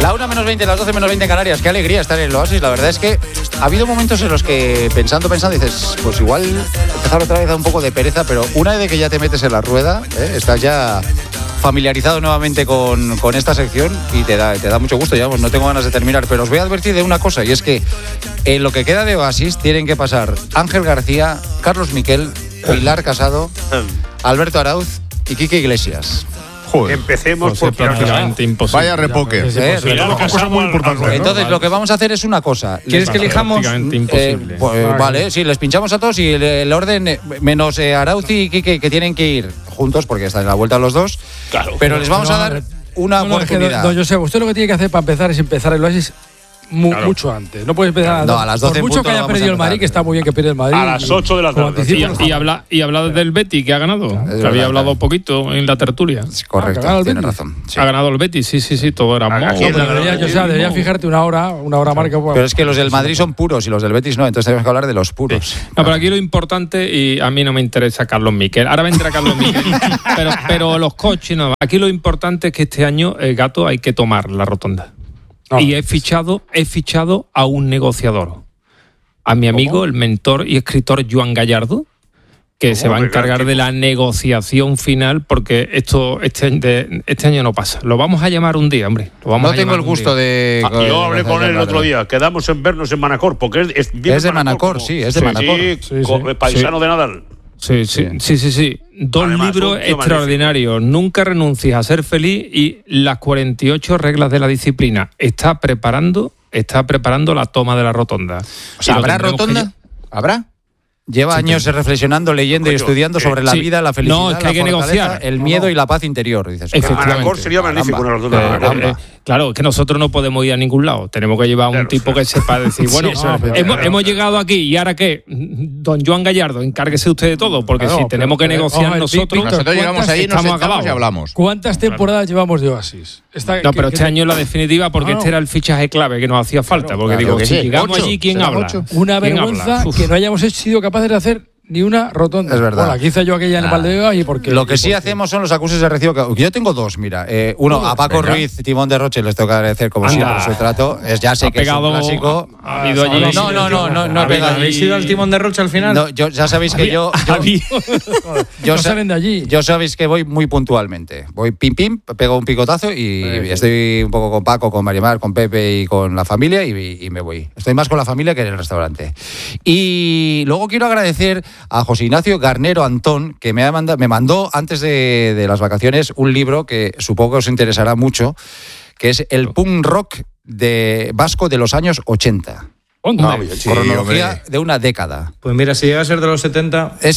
La 1:20, las 12:20 en Canarias. Qué alegría estar en el Oasis. La verdad es que ha habido momentos en los que pensando, dices, pues igual empezar otra vez a un poco de pereza, pero una vez que ya te metes en la rueda, estás ya familiarizado nuevamente con esta sección y te da mucho gusto. Ya no tengo ganas de terminar, pero os voy a advertir de una cosa, y es que en lo que queda de Oasis tienen que pasar Ángel García, Carlos Miquel, Pilar Casado, Alberto Arauz y Quique Iglesias. Joder. Empecemos por prácticamente imposible. Vaya repoque. Cosa muy importante, ¿no? Entonces, lo que vamos a hacer es una cosa. ¿Quieres que elijamos? Prácticamente imposible. Vale, sí, les pinchamos a todos y el orden, menos Arauz y Quique, que tienen que ir juntos porque están en la vuelta los dos. Claro. Pero les vamos a dar una oportunidad. Don José, usted lo que tiene que hacer para empezar es empezar el Oasis mucho antes. No puedes empezar a las 12. Por mucho que haya perdido el Madrid, que está muy bien que pierda el Madrid. A las 8 de la tarde. Y habla del Betis, que ha ganado. Que había hablado poquito en la tertulia. Correcto, tienes razón. Sí. Ha ganado el Betis, sí, todo era debería fijarte una hora marca. Pero es que los del Madrid son puros y los del Betis no, entonces tenemos que hablar de los puros. Sí. No, pero aquí lo importante, y a mí no me interesa Carlos Miquel. Ahora vendrá Carlos Miquel. pero los coches no. Aquí lo importante es que este año, Gato, hay que tomar la rotonda. Y he fichado a un negociador, a mi amigo, el mentor y escritor Joan Gallardo, que se va a encargar de la negociación final, porque este año no pasa. Lo vamos a llamar un día, hombre. No tengo el gusto de... Yo hablé con él el otro día. Quedamos en vernos en Manacor, porque es de Manacor, sí, es de Manacor. Sí, paisano de Nadal. Sí. Dos libros extraordinarios. Nunca renuncies a ser feliz y las 48 reglas de la disciplina. Está preparando la toma de la rotonda. O sea, ¿habrá rotonda? ¿Habrá? Lleva años reflexionando, leyendo y estudiando sobre la vida, la felicidad, no, es que hay que negociar. El miedo y la paz interior, dices. Manacor sería magnífico una rotonda. Claro, es que nosotros no podemos ir a ningún lado. Tenemos que llevar a un tipo que sepa decir, bueno, hemos llegado aquí y ahora qué, don Joan Gallardo, encárguese usted de todo, porque si tenemos que negociar nosotros llegamos ahí, nos sentamos y hablamos. ¿Cuántas temporadas llevamos de Oasis? Pero este año es la definitiva, porque este era el fichaje clave que nos hacía falta, porque digo, si llegamos allí, ¿quién habla? Una vergüenza que no hayamos sido capaces de hacer ni una rotonda. Es verdad. Bueno, aquí hice yo aquella en Valdebeba y porque... Lo que sí hacemos son los acuses de recibo. Yo tengo dos, mira. Uno, a Paco Ruiz, Timón de Roche, les tengo que agradecer como siempre su trato. Ya sé que es un clásico. ¿Ha ido allí? No he pegado. ¿Habéis ido al Timón de Roche al final? No, ya sabéis que yo salen de allí. Yo sabéis que voy muy puntualmente. Voy pim, pego un picotazo y estoy un poco con Paco, con Marimar, con Pepe y con la familia y me voy. Estoy más con la familia que en el restaurante. Y luego quiero agradecer a José Ignacio Garnero Antón, que me mandó antes de las vacaciones un libro que supongo que os interesará mucho, que es el punk rock vasco de los años 80. Cronología de una década. Pues mira, si llega a ser de los 70... Es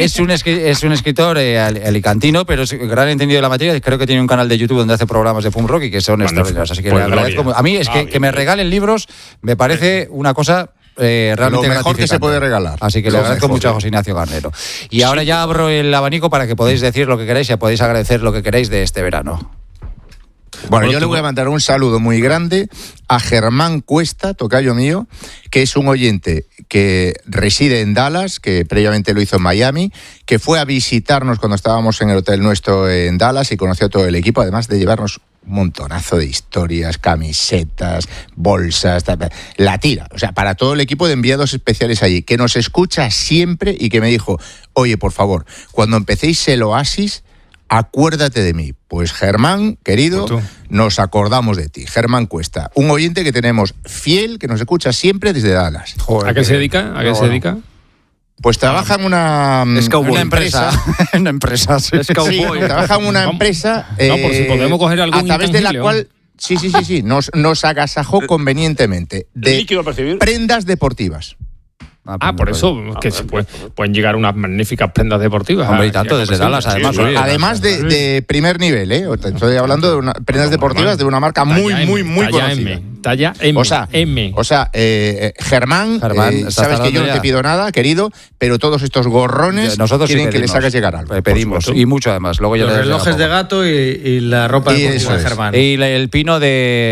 un escritor alicantino, pero es gran entendido de la materia. Creo que tiene un canal de YouTube donde hace programas de punk rock y que son extraordinarios. Así que le agradezco. A mí es que me regalen libros me parece una cosa... realmente lo mejor que se puede regalar. Así que le agradezco mucho a José Ignacio Garnero. Y ahora ya abro el abanico para que podáis decir lo que queráis y podéis agradecer lo que queráis de este verano. Bueno, yo le voy a mandar un saludo muy grande a Germán Cuesta, tocayo mío, que es un oyente que reside en Dallas, que previamente lo hizo en Miami, que fue a visitarnos cuando estábamos en el hotel nuestro en Dallas y conoció a todo el equipo, además de llevarnos un montonazo de historias, camisetas, bolsas, la tira. O sea, para todo el equipo de enviados especiales allí, que nos escucha siempre y que me dijo, oye, por favor, cuando empecéis el Oasis, acuérdate de mí. Pues Germán, querido, nos acordamos de ti. Germán Cuesta, un oyente que tenemos fiel, que nos escucha siempre desde Dallas. Joder, ¿a qué se dedica? ¿Se dedica? Pues trabaja en una empresa. Una empresa, sí. Trabaja en una empresa por si podemos coger algún a través de la cual sí, nos agasajó convenientemente de prendas deportivas. Por eso que se pueden llegar unas magníficas prendas deportivas. Hombre, y tanto desde Dallas, además. Sí, además de primer nivel, ¿eh? Estoy hablando de prendas deportivas de una marca muy conocida. Talla M. O sea, Germán, sabes que yo no te pido nada, querido, pero todos estos gorrones quieren que les hagas llegar algo. Pedimos, y mucho además. Luego ya los relojes de Gato y la ropa deportiva de Germán. Y el pino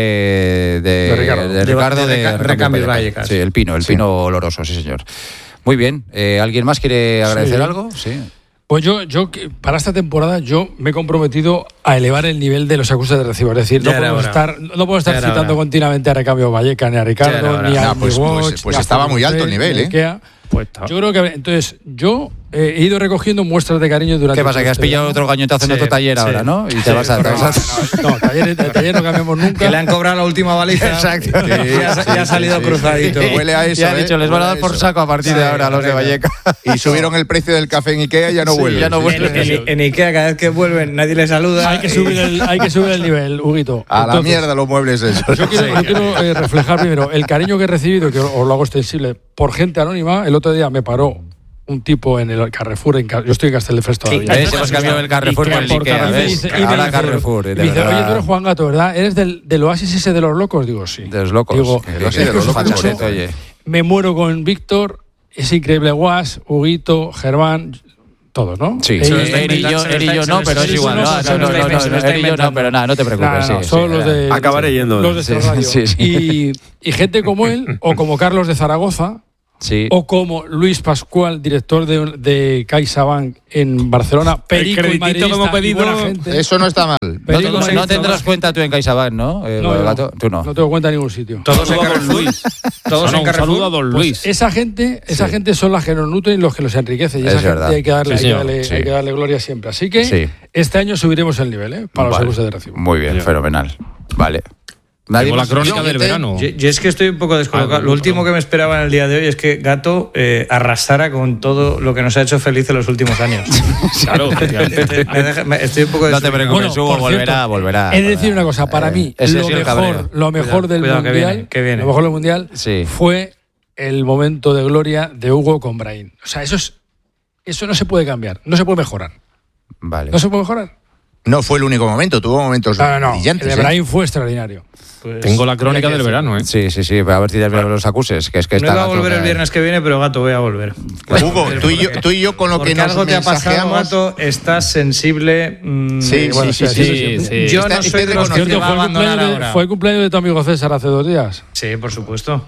de Ricardo de Recambio Vallecas. Sí, el pino oloroso, sí señor. Muy bien. ¿Alguien más quiere agradecer algo? Sí. Pues yo para esta temporada yo me he comprometido a elevar el nivel de los acustes de recibo. Es decir, no puedo estar citando continuamente a Recambio Valleca, ni a Ricardo, ni a pues estaba muy alto el nivel, Ikea. Pues yo creo que entonces yo he ido recogiendo muestras de cariño durante. ¿Qué pasa? Que has pillado otro gañotazo en otro taller ahora, ¿no? Y te vas a. No, taller no cambiamos nunca. Que le han cobrado la última baliza. Exacto. Ya ha salido cruzadito. Huele a eso. Ya han dicho, les van a dar por saco a partir de ahora a los de Valleca. Y subieron el precio del café en Ikea y ya no vuelven. Ya no vuelven. En Ikea, cada vez que vuelven, nadie les saluda. Hay que subir el nivel, Huguito. A la mierda los muebles esos. Yo quiero reflejar primero el cariño que he recibido, que os lo hago extensible, por gente anónima. El otro día me paró un tipo en el Carrefour, yo estoy en Castelldefels todavía. Hemos cambiado el Carrefour por el Ikea, ¿ves? Ahora Carrefour. Y me dice, oye, tú eres Juan Gato, ¿verdad? ¿Eres del Oasis ese de los locos? Digo, sí. De los locos. Digo, el Oasis de los locos. Oye. Me muero con Víctor, es increíble, Guas, Huguito, Germán, todos, ¿no? Sí, Erillo no, pero es igual. Erillo no, pero nada, no te preocupes. Son los de... Acabaré yendo. Los de esta radio. Y gente como él, o como Carlos de Zaragoza, sí. O como Luis Pascual, director de CaixaBank en Barcelona, perico y madridista, como pedido, buena gente. Eso no está mal. No tendrás cuenta tú en CaixaBank, ¿no? Tú no. No tengo cuenta en ningún sitio. Todos en Carrefour. Todos en Carrefour. Un saludo a Don Luis. Pues esa gente son las que nos nutren y los que nos enriquecen. Y Es esa gente verdad. hay que darle gloria siempre. Así que este año subiremos el nivel, para los acustes de recibo. Muy bien, fenomenal. Vale. Tengo la crónica del verano. Yo es que estoy un poco descolocado. Lo último que me esperaba en el día de hoy es que Gato arrasara con todo lo que nos ha hecho felices los últimos años. Claro, estoy un poco No te preocupes, Hugo, volverá. He de decir una cosa, para mí, lo mejor del Mundial, lo mejor del Mundial fue el momento de gloria de Hugo con Brahim. O sea, eso no se puede cambiar, no se puede mejorar. Vale. ¿No se puede mejorar? No fue el único momento, tuvo momentos brillantes. El de Brahim fue extraordinario. Pues tengo la crónica del verano, ¿eh? Sí, a ver si te los acuses. Que es que no iba a volver el viernes que viene, pero Gato, voy a volver. Hugo, tú y yo con lo que nos algo te ha pasado, Gato, estás sensible. Sí. Yo no soy de los que va a abandonar ahora. Fue el cumpleaños de tu amigo César hace 2 días. Sí, por supuesto.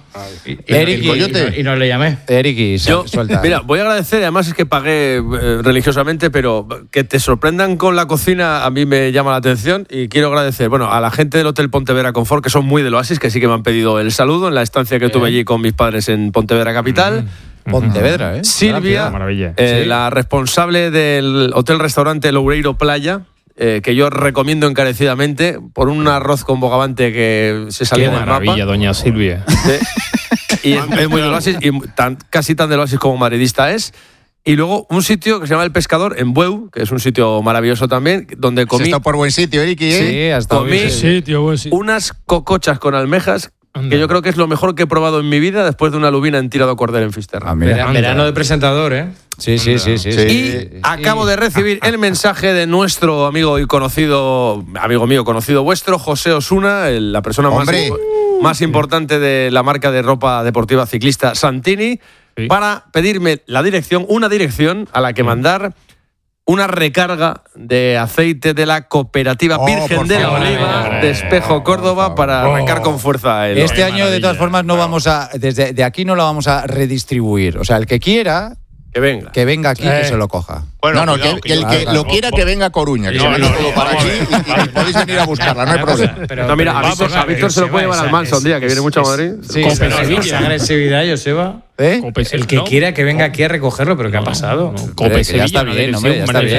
Eric y no le llamé. Eric, suelta. Mira, voy a agradecer, además es que pagué religiosamente, pero que te sorprendan con la cocina a mí me llama la atención y quiero agradecer, a la gente del Hotel Pontevedra Confort, que son muy del Oasis, que sí que me han pedido el saludo en la estancia que tuve allí con mis padres en Pontevedra Capital. Pontevedra, ¿eh? Silvia, la responsable del hotel-restaurante Loureiro Playa, que yo recomiendo encarecidamente por un arroz con bogavante que se salió del mapa. Qué maravilla, doña Silvia. Y es muy del Oasis, y casi tan del Oasis como madridista es. Y luego un sitio que se llama El Pescador, en Bueu, que es un sitio maravilloso también, donde comí... Está por buen sitio, Eric, Sí, hasta comí buen sitio. unas cocochas con almejas, que yo creo que es lo mejor que he probado en mi vida después de una lubina en tirado cordel en Fisterra. Verano de presentador, ¿eh? Sí. Y acabo de recibir el mensaje de nuestro amigo y conocido, amigo mío, conocido vuestro, José Osuna, la persona más importante de la marca de ropa deportiva ciclista Santini, para pedirme una dirección a la que mandar una recarga de aceite de la cooperativa Virgen de la Oliva de Espejo, Córdoba, para arrancar con fuerza. Este año, de todas formas, no vamos a, desde aquí no lo vamos a redistribuir. O sea, el que quiera... Que venga aquí, que se lo coja. Bueno, que el que lo quiera, que venga a Coruña, que se venga todo para aquí y podéis venir a buscarla, no hay problema. No, mira, a Víctor se lo puede llevar al Manso un día, que viene mucho a Madrid. Sí, esa agresividad, Joseba. El que quiera que venga aquí a recogerlo, pero ¿qué ha pasado? Ya está bien, hombre, ya está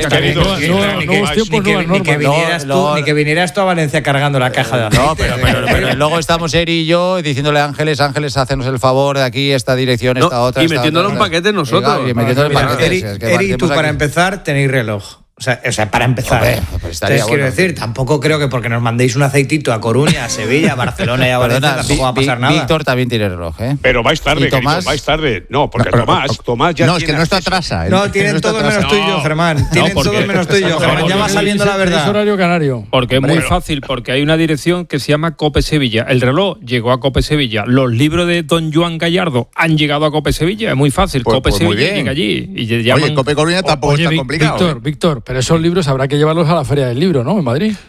bien. Ni que vinieras tú a Valencia cargando la caja de aceite. No, pero luego estamos Eri y yo diciéndole a Ángeles, hacenos el favor de aquí, esta dirección, esta otra. Y metiéndole un paquete nosotros. Eri, tú para empezar tenéis reloj. O sea, para empezar. Entonces, quiero decir, tampoco creo que porque nos mandéis un aceitito a Coruña, a Sevilla, a Barcelona y a Valencia, tampoco va a pasar nada. Víctor también tiene reloj, ¿eh? Pero vais tarde, vais tarde. No, porque Tomás ya. No, es que no está atrás. No, tienen todos menos tú y yo, Germán. Tienen todos menos tú y yo, Germán. Ya va saliendo la verdad. Es horario canario. Porque es muy fácil, porque hay una dirección que se llama Cope Sevilla. El reloj llegó a Cope Sevilla. Los libros de Don Juan Gallardo han llegado a Cope Sevilla. Es muy fácil. Cope Sevilla llega allí. Oye, Cope Coruña tampoco está complicado. Víctor, pero esos libros habrá que llevarlos a la Feria del Libro, ¿no? En Madrid.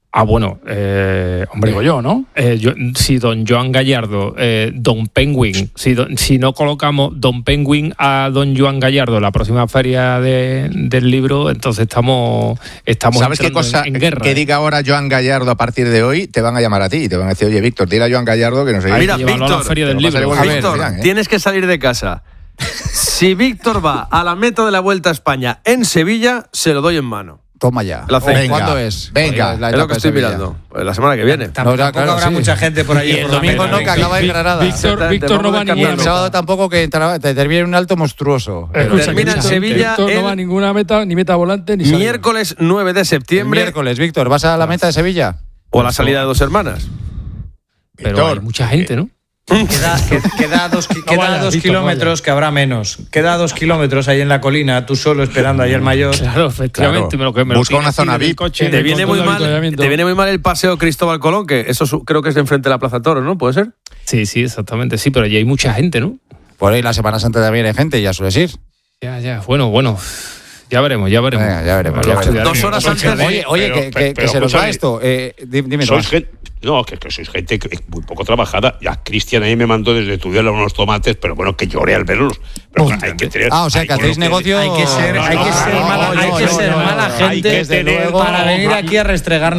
Bueno, hombre, digo yo, ¿no? Si don Joan Gallardo, don Penguin, si no colocamos don Penguin a don Joan Gallardo la próxima feria del libro, entonces estamos ¿sabes qué cosa en guerra? Que diga ahora Joan Gallardo a partir de hoy, te van a llamar a ti, te van a decir, oye, Víctor, dile a Joan Gallardo que no sé. Mira, Víctor, feria del libro. Víctor, tienes que salir de casa. Si Víctor va a la meta de la Vuelta a España en Sevilla, se lo doy en mano. Toma ya. ¿Cuándo es? Venga, es lo que estoy mirando. Pues la semana que viene. Tampoco habrá mucha gente por ahí. Y el domingo no, que acaba en Granada. Víctor no va a ninguna meta. El sábado tampoco, que te termina un alto monstruoso. Termina en Sevilla. Víctor no va a ninguna meta, ni meta volante, ni salida. Miércoles 9 de septiembre. Miércoles, Víctor, ¿vas a la meta de Sevilla? O a la salida de Dos Hermanas. Pero hay mucha gente, ¿no? Queda 2 kilómetros, que habrá menos. Queda 2 kilómetros ahí en la colina, tú solo esperando ahí el mayor. Claro, efectivamente. Claro. Busca una zona VIP. Te viene muy mal el paseo Cristóbal Colón, que eso creo que es de enfrente de la Plaza Toro, ¿no? ¿Puede ser? Sí, exactamente. Sí, pero allí hay mucha gente, ¿no? Por ahí la Semana Santa también hay gente, ya sueles ir. Ya. Bueno. Ya veremos. Venga, ya veremos. 2 horas antes. Oye, que se nos va esto. Dime. Que sois gente muy poco trabajada. Ya Cristian ahí me mandó desde Tudela unos tomates, pero bueno, que lloré al verlos. Pero bueno, hay que tener. O sea, que hacéis negocio. Hay que ser mala gente para venir aquí a restregarnos